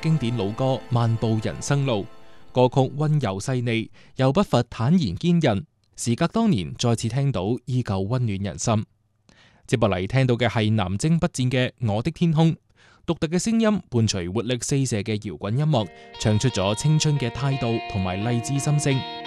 經典老歌《漫步人生路》，歌曲溫柔細膩，又不乏坦然堅韌。時隔多年，再次聽到，依舊溫暖人心。接落嚟聽到嘅係南征北戰嘅《我的天空》，獨特嘅聲音伴隨活力四射嘅搖滾音樂，唱出咗青春嘅態度同埋勵志心聲。